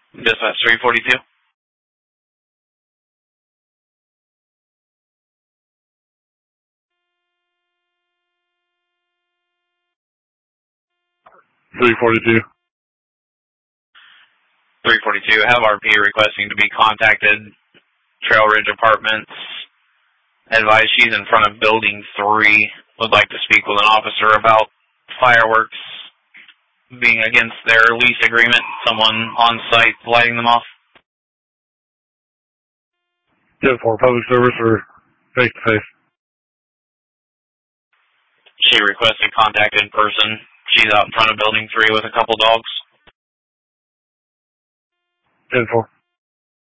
Dispatch 342. $342. 342. Have RP requesting to be contacted. Trail Ridge Apartments. Advise she's in front of Building 3. Would like to speak with an officer about fireworks being against their lease agreement. Someone on site lighting them off. 10-4, public service or face-to-face? She requested contact in person. She's out in front of Building 3 with a couple dogs. 10-4.